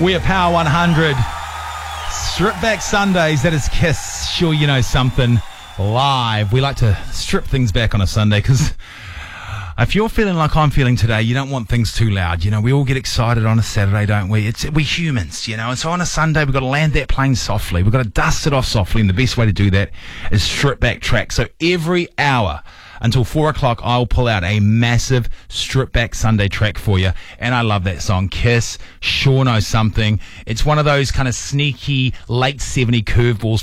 We are Power 100. Strip Back Sundays, that is Kiss. Sure you know something. Live. We like to strip things back on a Sunday because if you're feeling like I'm feeling today, you don't want things too loud. You know, we all get excited on a Saturday, don't we? We're humans, you know, and so on a Sunday, we've got to land that plane softly. We've got to dust it off softly, and the best way to do that is strip back track. So every hour until 4 o'clock, I'll pull out a massive strip back Sunday track for you. And I love that song, Kiss, Sure Know Something. It's one of those kind of sneaky late 70 curveballs